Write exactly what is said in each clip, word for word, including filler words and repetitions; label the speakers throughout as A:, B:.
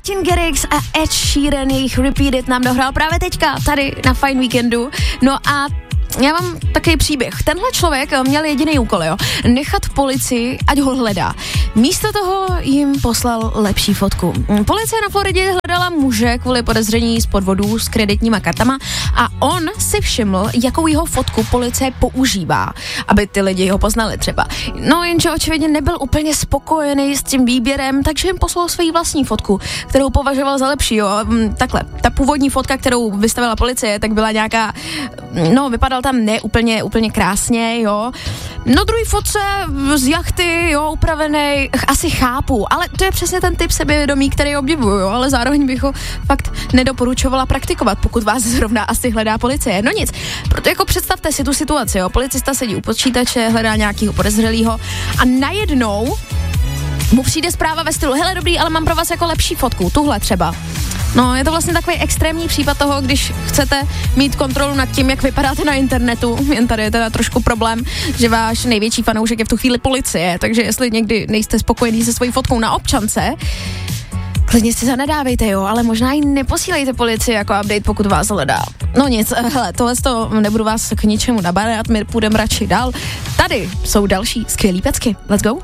A: Martin Garrix a Ed Sheeran, jejich Repeat It nám dohrál právě teďka tady na Fajn víkendu. No a já mám takový příběh. Tenhle člověk měl jediný úkol, jo, nechat policii, ať ho hledá. Místo toho jim poslal lepší fotku. Policie na Floridě hledala muže kvůli podezření z podvodů s kreditníma kartama a on si všiml, jakou jeho fotku policie používá, aby ty lidi ho poznali třeba. No jenže očividně nebyl úplně spokojený s tím výběrem, takže jim poslal svou vlastní fotku, kterou považoval za lepší, jo. Takhle, ta původní fotka, kterou vystavila policie, tak byla nějaká, no vypadal tam ne úplně, úplně krásně, jo. No druhý fotce z jachty, jo, upravený, asi chápu, ale to je přesně ten typ sebevědomí, který obdivuju, jo, ale zároveň bych ho fakt nedoporučovala praktikovat, pokud vás zrovna asi hledá policie. No nic, proto jako představte si tu situaci, jo, policista sedí u počítače, hledá nějakýho podezřelýho a najednou mu přijde zpráva ve stylu, hele dobrý, ale mám pro vás jako lepší fotku, tuhle třeba. No, je to vlastně takový extrémní případ toho, když chcete mít kontrolu nad tím, jak vypadáte na internetu. Jen tady je teda trošku problém, že váš největší fanoušek je v tu chvíli policie, takže jestli někdy nejste spokojení se svojí fotkou na občance, klidně si zanedávejte, jo, ale možná i neposílejte policii jako update, pokud vás hledá. No nic, hele, tohle to nebudu vás k ničemu nabádat, my půjdeme radši dál. Tady jsou další skvělý pecky. Let's go.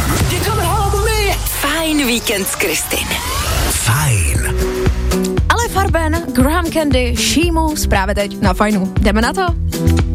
B: Fajn víkend s Kristin.
C: Fajn.
A: Ale Farben, Graham Candy, She Moves právě teď na Fajnu. Jdeme na to?